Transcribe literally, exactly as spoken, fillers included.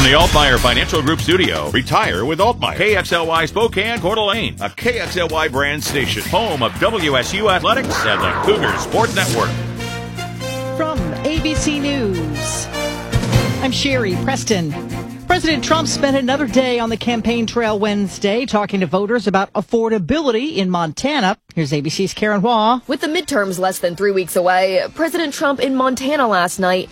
From the Altmaier Financial Group studio, retire with Altmaier. K X L Y Spokane, Coeur d'Alene, a K X L Y brand station, home of W S U Athletics and the Cougar Sport Network. From A B C News, I'm Sherry Preston. President Trump spent another day on the campaign trail Wednesday talking to voters about affordability in Montana. Here's A B C's Karen Hua. With the midterms less than three weeks away, President Trump in Montana last night